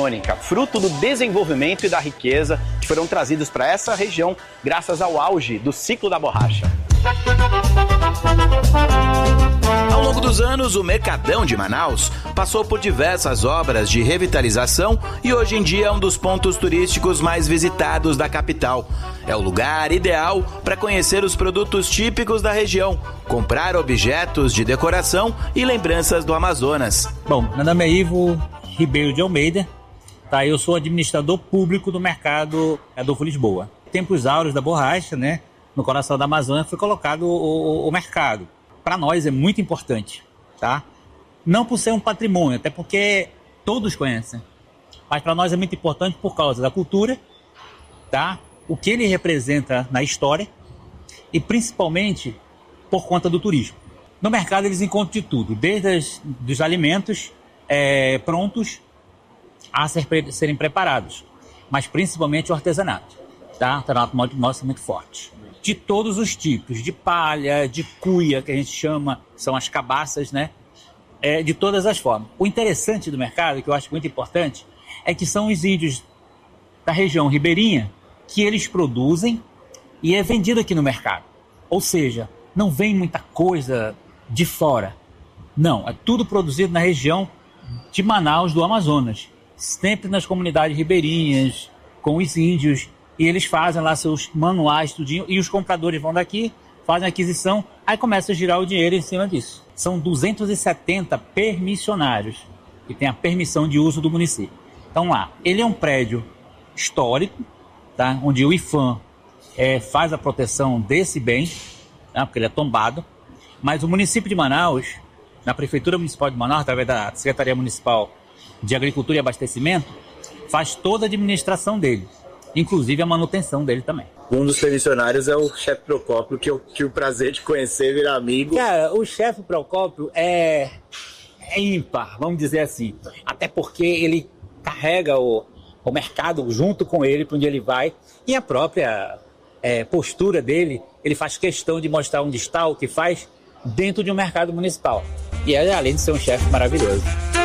amazônica, fruto do desenvolvimento e da riqueza que foram trazidos para essa região graças ao auge do ciclo da borracha. Ao longo dos anos, o Mercadão de Manaus passou por diversas obras de revitalização e hoje em dia é um dos pontos turísticos mais visitados da capital. É o lugar ideal para conhecer os produtos típicos da região, comprar objetos de decoração e lembranças do Amazonas. Bom, meu nome é Ivo Ribeiro de Almeida, tá? Eu sou administrador público do mercado Adolfo Lisboa. Tempos áureos da borracha, né? No coração da Amazônia foi colocado o mercado. Para nós é muito importante, tá? Não por ser um patrimônio, até porque todos conhecem, mas para nós é muito importante por causa da cultura, tá? O que ele representa na história e principalmente por conta do turismo. No mercado eles encontram de tudo, desde dos alimentos prontos a serem preparados, mas principalmente o artesanato, tá? O artesanato nosso é muito forte. De todos os tipos, de palha, de cuia, que a gente chama, são as cabaças, né? De todas as formas. O interessante do mercado, que eu acho muito importante, é que são os índios da região ribeirinha que eles produzem e é vendido aqui no mercado. Ou seja, não vem muita coisa de fora. Não, é tudo produzido na região de Manaus, do Amazonas. Sempre nas comunidades ribeirinhas, com os índios. E eles fazem lá seus manuais, tudinho, e os compradores vão daqui, fazem a aquisição, aí começa a girar o dinheiro em cima disso. São 270 permissionários que têm a permissão de uso do município. Então lá, ele é um prédio histórico, tá? Onde o IFAM faz a proteção desse bem, tá? Porque ele é tombado, mas o município de Manaus, na Prefeitura Municipal de Manaus, através da Secretaria Municipal de Agricultura e Abastecimento, faz toda a administração dele. Inclusive a manutenção dele também. Um dos permissionários é o chefe Procópio, que eu tive o prazer de conhecer, virar amigo. Cara, o chefe Procópio é ímpar, vamos dizer assim. Até porque ele carrega o mercado junto com ele para onde ele vai. E a própria postura dele, ele faz questão de mostrar onde está, o que faz, dentro de um mercado municipal. E é, além de ser um chefe maravilhoso.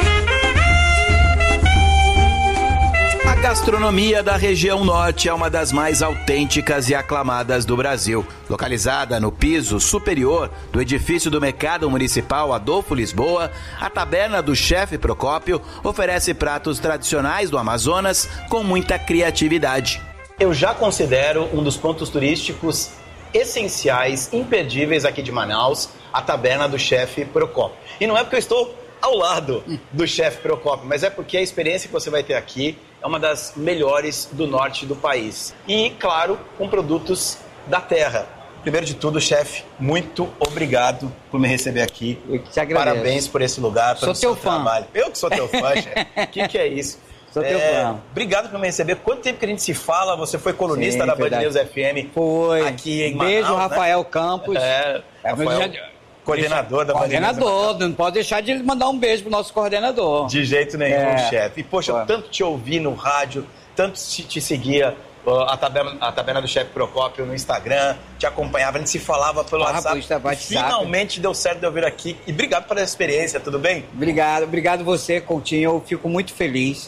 A gastronomia da região norte é uma das mais autênticas e aclamadas do Brasil. Localizada no piso superior do edifício do Mercado Municipal Adolfo Lisboa, a taberna do chefe Procópio oferece pratos tradicionais do Amazonas com muita criatividade. Eu já considero um dos pontos turísticos essenciais, imperdíveis aqui de Manaus, a taberna do chefe Procópio. E não é porque eu estou ao lado do chefe Procópio, mas é porque a experiência que você vai ter aqui é uma das melhores do norte do país. E, claro, com produtos da terra. Primeiro de tudo, chefe, muito obrigado por me receber aqui. Eu que te agradeço. Parabéns por esse lugar, pelo seu trabalho. Eu que sou teu fã, chefe. Que é isso? Sou teu fã. Obrigado por me receber. Quanto tempo que a gente se fala? Você foi colunista Sim, da Band verdade. News FM Foi. aqui em Manaus, Beijo, né? Rafael Campos. Rafael, coordenador da Band News. Coordenador, não pode deixar de mandar um beijo pro nosso coordenador. De jeito nenhum, chefe. E, poxa, eu tanto te ouvi no rádio, tanto te seguia a taberna do chefe Procópio no Instagram, te acompanhava, a gente se falava pelo WhatsApp. Finalmente deu certo de eu vir aqui. E obrigado pela experiência, tudo bem? Obrigado você, Coutinho. Eu fico muito feliz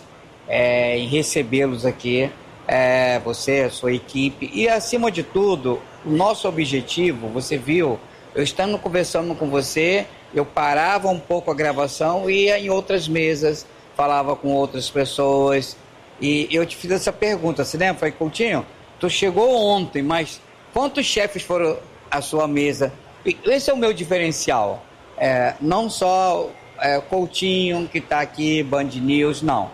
em recebê-los aqui, você, a sua equipe. E, acima de tudo, o nosso objetivo, você viu, eu estando conversando com você, eu parava um pouco a gravação e ia em outras mesas, falava com outras pessoas. E eu te fiz essa pergunta, você lembra? Falei, Coutinho, tu chegou ontem, mas quantos chefes foram à sua mesa? E esse é o meu diferencial. Não só Coutinho, que está aqui, Band News, não.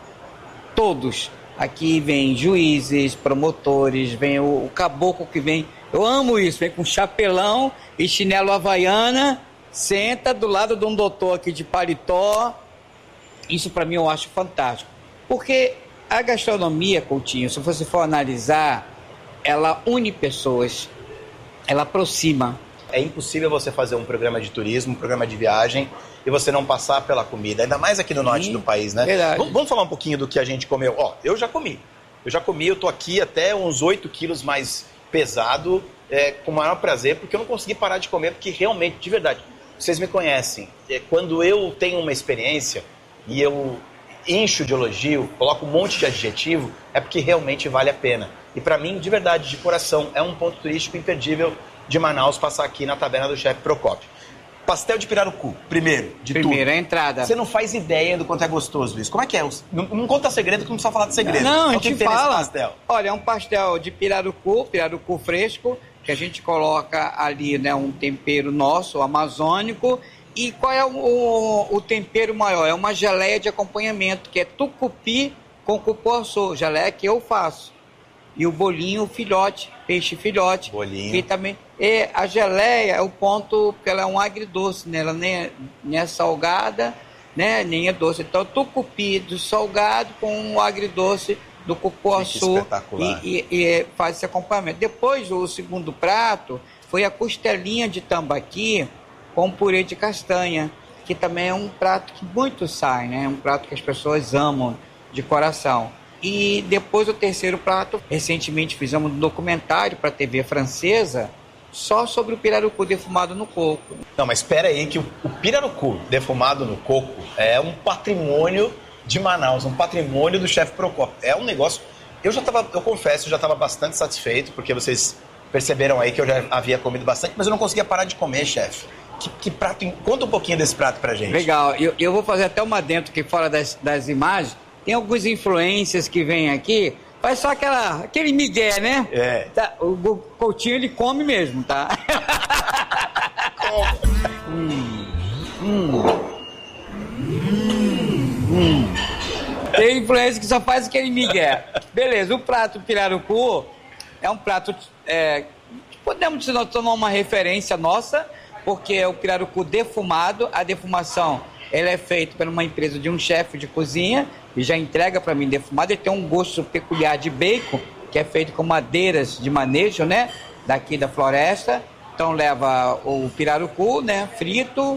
Todos. Aqui vem juízes, promotores, vem o caboclo que vem. Eu amo isso, vem com chapelão e chinelo havaiana, senta do lado de um doutor aqui de paletó. Isso para mim eu acho fantástico. Porque a gastronomia, Coutinho, se você for analisar, ela une pessoas, ela aproxima. É impossível você fazer um programa de turismo, um programa de viagem, e você não passar pela comida, ainda mais aqui no norte do país, né? Verdade. Vamos falar um pouquinho do que a gente comeu. Eu já comi, eu tô aqui até uns 8 quilos mais pesado, com o maior prazer, porque eu não consegui parar de comer, porque realmente, de verdade, vocês me conhecem, quando eu tenho uma experiência e eu encho de elogio, coloco um monte de adjetivo, é porque realmente vale a pena. E para mim, de verdade, de coração, é um ponto turístico imperdível de Manaus passar aqui na taberna do chefe Procópio. Pastel de pirarucu, primeiro de tudo. Primeira entrada. Você não faz ideia do quanto é gostoso isso. Como é que é? Não conta segredo, que não precisa falar de segredo. Não, a O que gente tem nesse fala. pastel? Olha, é um pastel de pirarucu fresco, que a gente coloca ali, né, um tempero nosso, amazônico. E qual é o tempero maior? É uma geleia de acompanhamento, que é tucupi com cupuaçu, geleia que eu faço. E o bolinho filhote, peixe filhote. Bolinho. E também, a geleia é o ponto, porque ela é um agridoce, né? Ela nem é salgada, né? Nem é doce. Então, tucupi do salgado com o agridoce do cupuaçu. Espetacular. E faz esse acompanhamento. Depois, o segundo prato foi a costelinha de tambaqui com purê de castanha, que também é um prato que muito sai, né? É um prato que as pessoas amam de coração. E depois o terceiro prato, recentemente fizemos um documentário para a TV francesa só sobre o pirarucu defumado no coco. Não, mas espera aí que o pirarucu defumado no coco é um patrimônio de Manaus, um patrimônio do chefe Procópio. É um negócio... Eu confesso, já estava bastante satisfeito, porque vocês perceberam aí que eu já havia comido bastante, mas eu não conseguia parar de comer, chefe. Que prato... Conta um pouquinho desse prato pra gente. Legal. Eu vou fazer até uma dentro aqui fora das imagens. Tem alguns influencers que vêm aqui, faz só aquele migué, né? É. Tá, o Coutinho, ele come mesmo, tá? Tem influencer que só faz aquele migué. Beleza, o prato pirarucu é um prato... podemos tornar uma referência nossa, porque é o pirarucu defumado. A defumação, ela é feita por uma empresa de um chefe de cozinha e já entrega para mim defumado. Ele tem um gosto peculiar de bacon, que é feito com madeiras de manejo, né? Daqui da floresta. Então leva o pirarucu, né? Frito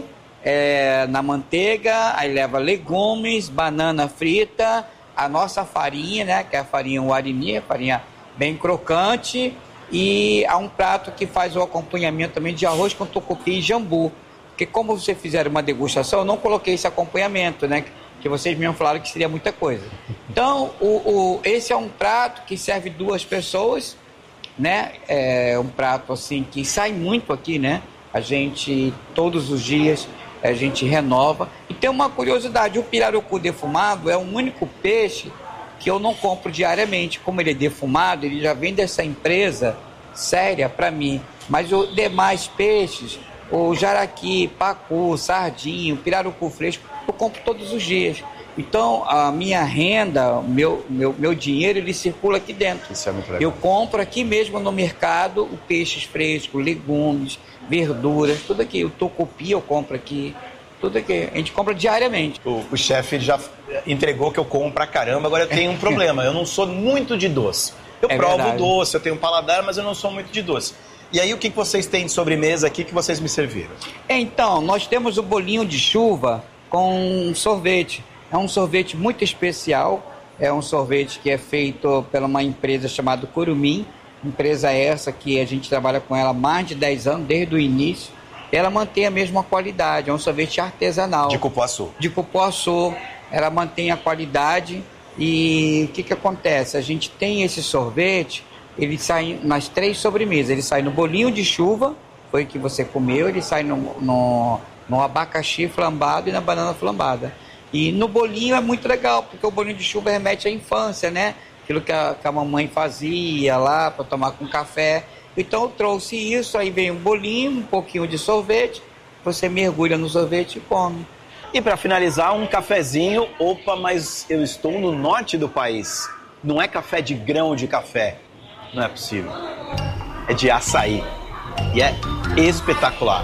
na manteiga, aí leva legumes, banana frita, a nossa farinha, né? Que é a farinha uarini, farinha bem crocante. E há um prato que faz o acompanhamento também de arroz com tucupi e jambu. Porque como vocês fizeram uma degustação, eu não coloquei esse acompanhamento, né? Que vocês mesmo falaram que seria muita coisa. Então, esse é um prato que serve 2 pessoas, né? É um prato, assim, que sai muito aqui, né? A gente, todos os dias, a gente renova. E tem uma curiosidade, o pirarucu defumado é o único peixe que eu não compro diariamente. Como ele é defumado, ele já vem dessa empresa séria para mim. Mas os demais peixes, o jaraqui, pacu, sardinha, pirarucu fresco, eu compro todos os dias. Então, a minha renda, meu dinheiro, ele circula aqui dentro. Isso é muito legal. Eu compro aqui mesmo no mercado o peixes frescos, legumes, verduras, tudo aqui. O tucupi eu compro aqui, tudo aqui. A gente compra diariamente. O chefe já entregou que eu como pra caramba, agora eu tenho um problema. Eu não sou muito de doce. Eu provo verdade. doce, eu tenho um paladar, mas eu não sou muito de doce. E aí, o que vocês têm de sobremesa aqui que vocês me serviram? Então, nós temos o bolinho de chuva com sorvete. É um sorvete muito especial. É um sorvete que é feito por uma empresa chamada Curumim. Empresa essa que a gente trabalha com ela há mais de 10 anos, desde o início. Ela mantém a mesma qualidade. É um sorvete artesanal. De cupuaçu. De cupuaçu. Ela mantém a qualidade. E o que acontece? A gente tem esse sorvete... Ele sai nas 3 sobremesas. Ele sai no bolinho de chuva, foi o que você comeu. Ele sai no abacaxi flambado e na banana flambada. E no bolinho é muito legal, porque o bolinho de chuva remete à infância, né? Aquilo que a mamãe fazia lá para tomar com café. Então eu trouxe isso, aí vem um bolinho, um pouquinho de sorvete. Você mergulha no sorvete e come. E para finalizar, um cafezinho. Opa, mas eu estou no norte do país. Não é café de grão de café. Não é possível. É de açaí. E é espetacular.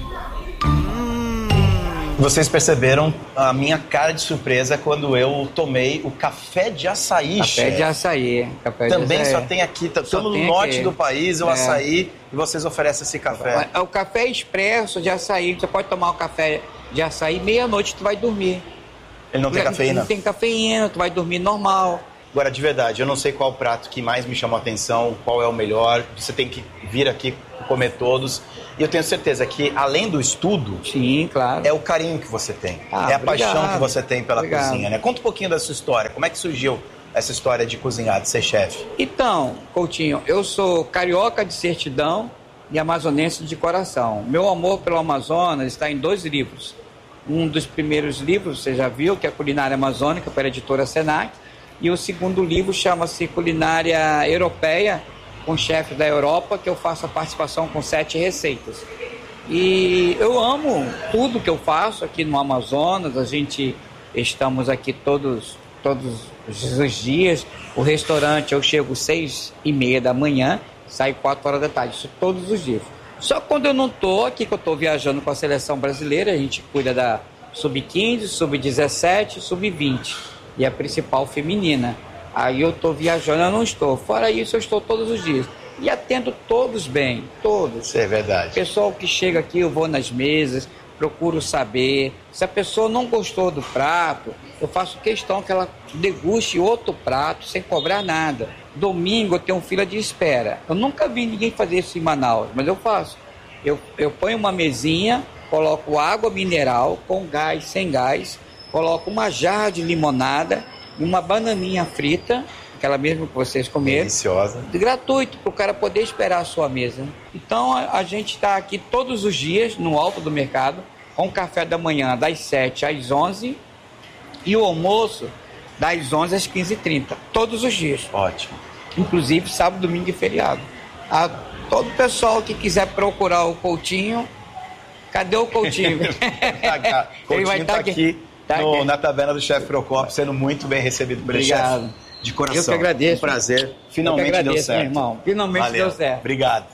Vocês perceberam a minha cara de surpresa quando eu tomei o café de açaí, Café chefe. de açaí. Também só tem aqui. Estamos no norte do país, o açaí, e vocês oferecem esse café. O café expresso de açaí. Você pode tomar o café de açaí, meia-noite tu vai dormir. Ele não tem cafeína? Não tem cafeína, tu vai dormir normal. Agora, de verdade, eu não sei qual o prato que mais me chamou a atenção, qual é o melhor. Você tem que vir aqui comer todos. E eu tenho certeza que, além do estudo, sim, claro, é o carinho que você tem. É a obrigado. paixão que você tem pela Obrigado. cozinha, né? Conta um pouquinho da sua história. Como é que surgiu essa história de cozinhar, de ser chefe? Então, Coutinho, eu sou carioca de certidão e amazonense de coração. Meu amor pelo Amazonas está em 2 livros. Um dos primeiros livros, você já viu, que é Culinária Amazônica, pela editora Senac. E o segundo livro chama-se Culinária Europeia, com chefe da Europa, que eu faço a participação com 7 receitas. E eu amo tudo que eu faço aqui no Amazonas. Estamos aqui todos os dias. O restaurante eu chego 6h30 da manhã, saio 4 horas da tarde, isso todos os dias. Só quando eu não estou aqui, que eu estou viajando com a seleção brasileira, a gente cuida da Sub-15, Sub-17, Sub-20 e a principal feminina. Aí eu estou viajando, eu não estou. Fora isso, eu estou todos os dias. E atendo todos bem, todos. Isso é verdade. Pessoal que chega aqui, eu vou nas mesas, procuro saber. Se a pessoa não gostou do prato, eu faço questão que ela deguste outro prato sem cobrar nada. Domingo eu tenho fila de espera. Eu nunca vi ninguém fazer isso em Manaus, mas eu faço. Eu ponho uma mesinha, coloco água mineral com gás, sem gás, coloco uma jarra de limonada e uma bananinha frita, aquela mesma que vocês comeram. Deliciosa. Gratuito, para o cara poder esperar a sua mesa. Então a gente está aqui todos os dias no Alto do Mercado, com café da manhã das 7 às 11 e o almoço das 11 às 15h30, todos os dias. Ótimo. Inclusive sábado, domingo e feriado. A todo pessoal que quiser procurar o Coutinho, cadê o Coutinho? Coutinho vai estar aqui na taverna do chefe Procópio, sendo muito bem recebido pelo chefe. De coração. Eu que agradeço. Um prazer. Finalmente agradeço, deu certo. meu irmão. Finalmente Valeu. deu certo. Obrigado.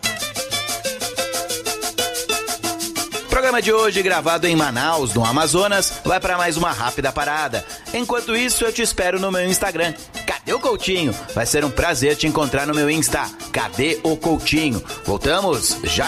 O programa de hoje, gravado em Manaus, no Amazonas, vai para mais uma rápida parada. Enquanto isso, eu te espero no meu Instagram. Cadê o Coutinho? Vai ser um prazer te encontrar no meu Insta. Cadê o Coutinho? Voltamos já.